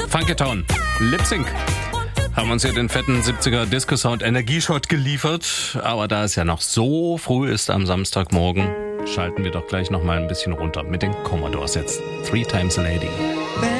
Funkytown, Lip Sync. Haben uns hier den fetten 70er Disco-Sound Energieshot geliefert. Aber da es ja noch so früh ist am Samstagmorgen, schalten wir doch gleich noch mal ein bisschen runter mit den Commodores jetzt. 3 Times a Lady.